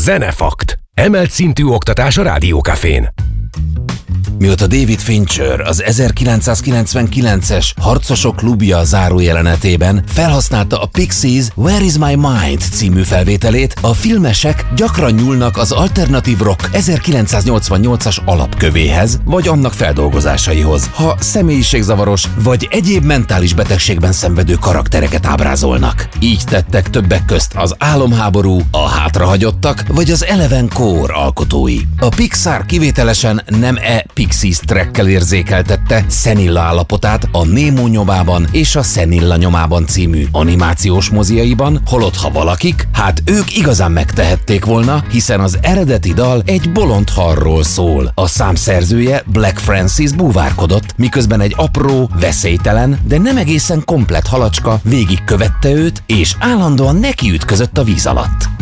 Zenefakt. Emelt szintű oktatás a Rádiókafén. Mióta David Fincher az 1999-es Harcosok klubja zárójelenetében felhasználta a Pixies Where is my mind című felvételét, a filmesek gyakran nyúlnak az alternatív rock 1988-as alapkövéhez, vagy annak feldolgozásaihoz, ha személyiségzavaros vagy egyéb mentális betegségben szenvedő karaktereket ábrázolnak. Így tettek többek közt az Álomháború, a Hátrahagyottak vagy az Eleven Core alkotói. A Pixar kivételesen nem Pixies trackkel érzékeltette Szenilla állapotát a Nemo nyomában és a Szenilla nyomában című animációs moziaiban, holott ha valakik, hát ők igazán megtehették volna, hiszen az eredeti dal egy bolond harról szól. A szám szerzője Black Francis búvárkodott, miközben egy apró, veszélytelen, de nem egészen komplett halacska végigkövette őt, és állandóan nekiütközött a víz alatt.